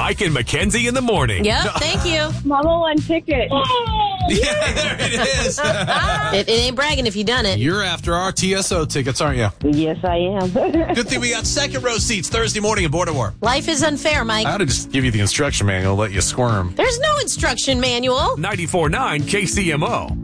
Mike and Mackenzie in the morning. Yep, thank you. Mama won ticket. Yeah, there it is. It ain't bragging if you done it. You're after our TSO tickets, aren't you? Yes, I am. Good thing we got second row seats Thursday morning at Border War. Life is unfair, Mike. I ought to just give you the instruction manual, let you squirm. There's no instruction manual. 94.9 KCMO.